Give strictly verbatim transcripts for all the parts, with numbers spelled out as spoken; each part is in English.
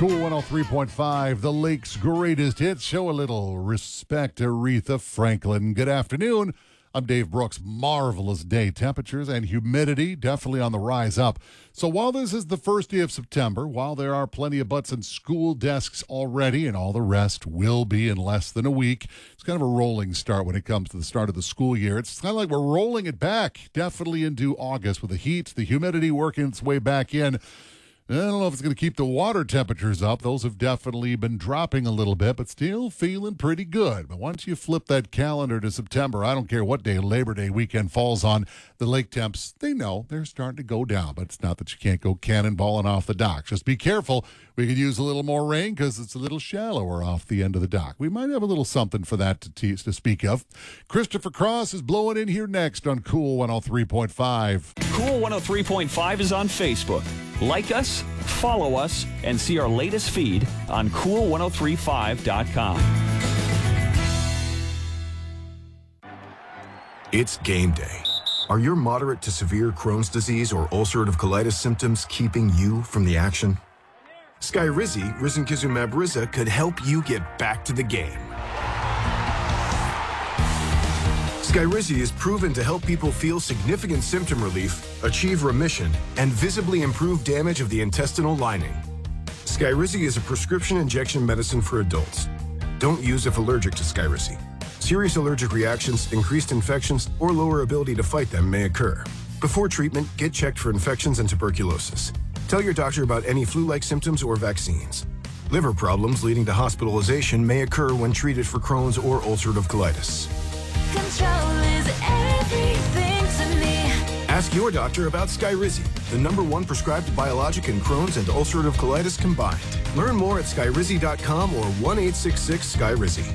Cool one oh three point five, the Lake's greatest hits. Show a little respect, Aretha Franklin. Good afternoon. I'm Dave Brooks. Marvelous day. Temperatures and humidity definitely on the rise up. So while this is the first day of September, while there are plenty of butts and school desks already, and all the rest will be in less than a week, it's kind of a rolling start when it comes to the start of the school year. It's kind of like we're rolling it back, definitely into August with the heat, the humidity working its way back in. I don't know if it's going to keep the water temperatures up. Those have definitely been dropping a little bit, but still feeling pretty good. But once you flip that calendar to September, I don't care what day Labor Day weekend falls on, the lake temps, they know they're starting to go down. But it's not that you can't go cannonballing off the dock. Just be careful. We could use a little more rain because it's a little shallower off the end of the dock. We might have a little something for that to, te- to speak of. Christopher Cross is blowing in here next on Cool one oh three point five. Cool one oh three point five is on Facebook. Like us, follow us, and see our latest feed on cool ten thirty-five dot com. It's game day. Are your moderate to severe Crohn's disease or ulcerative colitis symptoms keeping you from the action? Skyrizi, risankizumab Riza, could help you get back to the game. Skyrizi is proven to help people feel significant symptom relief, achieve remission, and visibly improve damage of the intestinal lining. Skyrizi is a prescription injection medicine for adults. Don't use if allergic to Skyrizi. Serious allergic reactions, increased infections, or lower ability to fight them may occur. Before treatment, get checked for infections and tuberculosis. Tell your doctor about any flu-like symptoms or vaccines. Liver problems leading to hospitalization may occur when treated for Crohn's or ulcerative colitis. Control is everything to me. Ask your doctor about Skyrizi, the number one prescribed biologic in Crohn's and ulcerative colitis combined. Learn more at skyrizi dot com or one eight six six Skyrizi.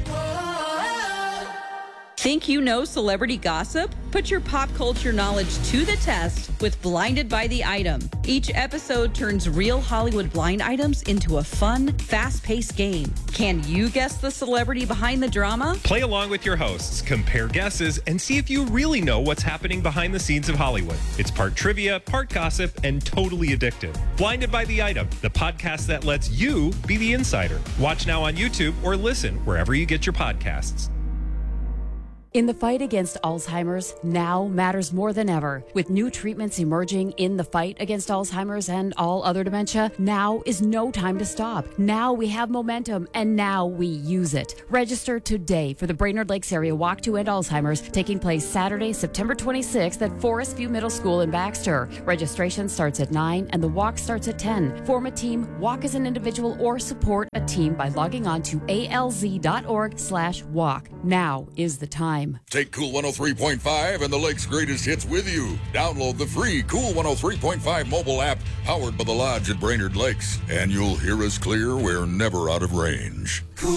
Think you know celebrity gossip? Put your pop culture knowledge to the test with Blinded by the Item. Each episode turns real Hollywood blind items into a fun, fast-paced game. Can you guess the celebrity behind the drama? Play along with your hosts, compare guesses, and see if you really know what's happening behind the scenes of Hollywood. It's part trivia, part gossip, and totally addictive. Blinded by the Item, the podcast that lets you be the insider. Watch now on YouTube or listen wherever you get your podcasts. In the fight against Alzheimer's, now matters more than ever. With new treatments emerging in the fight against Alzheimer's and all other dementia, now is no time to stop. Now we have momentum, and now we use it. Register today for the Brainerd Lakes Area Walk to End Alzheimer's, taking place Saturday, September twenty-sixth at Forest View Middle School in Baxter. Registration starts at nine and the walk starts at ten. Form a team, walk as an individual, or support a team by logging on to alz.org slash walk. Now is the time. Take Cool one oh three point five and the Lake's greatest hits with you. Download the free Cool one oh three point five mobile app powered by the Lodge at Brainerd Lakes, and you'll hear us clear. We're never out of range. Cool